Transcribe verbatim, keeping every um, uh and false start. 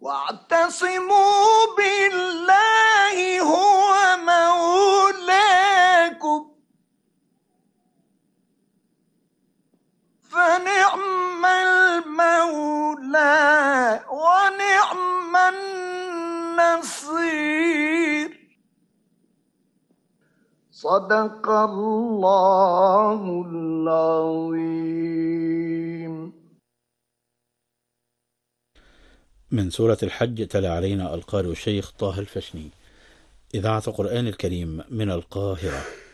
واعتصموا بالله هو مولاكم فنعم المولى ونعم النصير. صدق الله العظيم. من سورة الحج تلا علينا القارئ الشيخ طه الفشني، إذاعة القرآن الكريم من القاهرة.